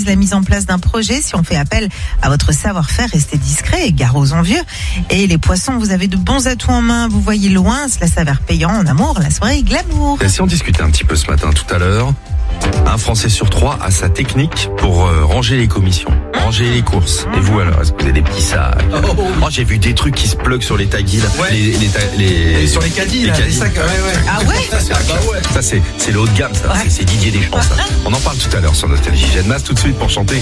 favorise la mise en place d'un projet. Si on fait appel à votre savoir-faire, restez discret et gare aux envieux. Et les poissons, vous avez de bons atouts en main, vous voyez loin, cela s'avère payant en amour, la soirée est glamour. Et si on discutait un petit peu ce matin, tout à l'heure, un Français sur 3 a sa technique pour ranger les commissions, ranger les courses. Et vous alors, est-ce que vous avez des petits sacs? Moi j'ai vu des trucs qui se pluguent sur les taguis, là. Ouais. Et sur les caddies, là, les sacs, ouais. Ah ouais? Ça c'est le haut de gamme, ça. C'est Didier Deschamps, ça. On en parle tout à l'heure sur Nostalgie. Jeanne Masse tout de suite pour chanter